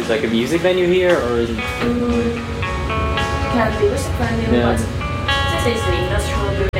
There's like a music venue here, or is it? Can be music venue, Yeah. but this is the industrial